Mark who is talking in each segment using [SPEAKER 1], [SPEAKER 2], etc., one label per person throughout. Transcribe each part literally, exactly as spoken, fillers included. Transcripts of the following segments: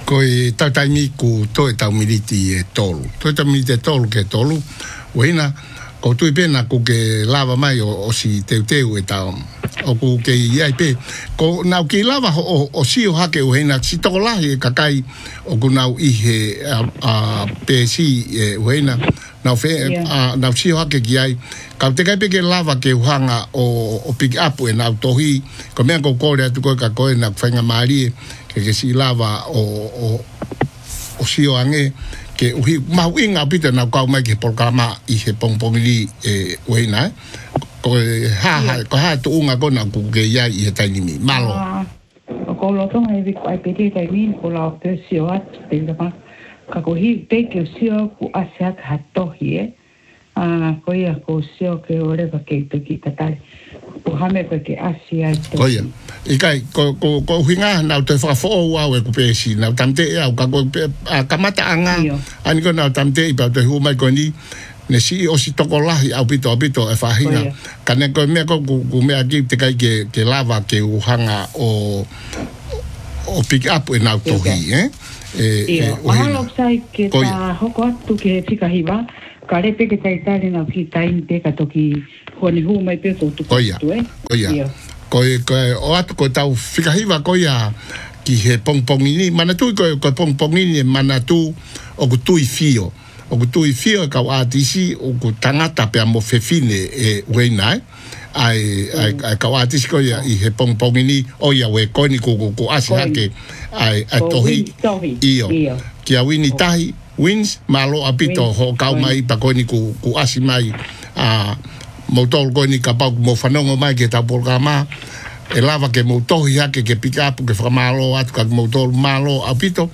[SPEAKER 1] Koi tautami ku toi tau militi e tolu. Toi tau militi e tolu ke tolu. Weina, ko tui pena ku ke lava mai o, o si teu teu e tau. O ku ke iai pe. Ko nau ki lava o, o, o si o hake uheina, si toko lahi e kakai o ku nau ihe a, a pe si e uheina. Nau fe, yeah. a, nau si o hake ki ai. Kau te kai pe ke lava ke uhanga o, o pick up e nau tohi. Ko mea ko kore atu koe ka koe na whainga maari e. Ke ke si lava o, o, o si o ange. Ke uhi, mahu inga pita nau kau mai ke polkama i he pongpongili e uheina e. Ko ha ha ko ha tu unga kona ku ke ia i he tainimi malo
[SPEAKER 2] ko lo tonga e viku ai pete tainimi ko la te sio at te pa ka ko hi te ke sio ku asia ka tohi e a ko ia ko sio ke ore ka ke te ki tatai ko hame ko ke asia to
[SPEAKER 1] ko ia i kai ko ko ko hinga na te fa fo wa we ku pe si na tamte e ka ko ka mata anga ani ko na tamte i pa te hu mai ko ni ne si o si toko lahi au pito au pito e whahinga. Ka ne koe mea ko ku mea ki te kai ke, ke lava ke uhanga o o pick up e nau tohi, eh?
[SPEAKER 2] Ia, mahalo sai ke ta hoko atu ke whikahiwa, ka repe ke tai tari nau ki taini te ka toki hone hu mai pe tō tuku atu, eh?
[SPEAKER 1] Koia, koe, koe, o atu koe tau whikahiwa koia ki he pongpongini, mana tui koe koe pongpongini mana tu o ku tui fio. O ku tui fio kau atisi o ku tangata pe amo fefine e weinai ai ai ai kau atisi ko ia i he pongpongini o ia we koni ku ku asi hake ai ai tohi io ki a wini tahi wins malo apito ho kau mai pa koni ku ku asi mai a motor koni ka pau mo fanongo mai ke ta polkama e lava ke mo tohi hake ke pick up ke famalo atu ka motor malo apito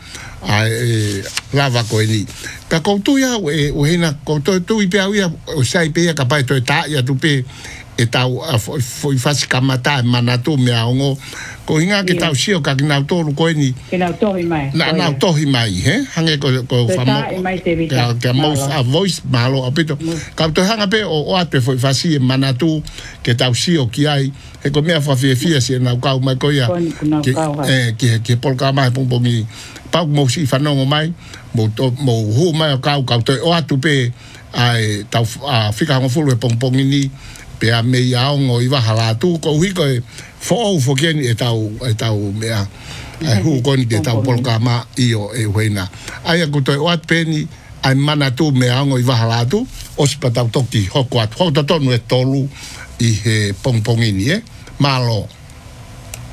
[SPEAKER 1] ai lava ko ni ka koutu ya e o hena koutu tu i pe ia o sai pe ka pai to ta ia tu pe e tau foi fasi kamata manatu me aongo ko hinga ke tau sio ka na to ko ni
[SPEAKER 2] ke na to hi mai
[SPEAKER 1] na na to hi mai he hange ko ko famo ka ka most a voice malo apito ka to hanga pe o o ate foi fasi manatu ke tau sio ki ai e ko me fa fie fie si na ka mai ko ia ke ke ke polka mai pong pongi pau mo si fanongo mai mo to mo hu mai ka ka to o atu pe ai tau a fika ngo fulu e pongpongi ni pe a me ia ngo i wa hala tu ko hui ko fo fo ken e tau e tau me a ai hu kon de tau polka ma io e huena ai ko to o at pe ni ai mana tu me a ngo i wa hala tu o si pa tau toki ho ko at ho to no e tolu i he pongpongi ni e malo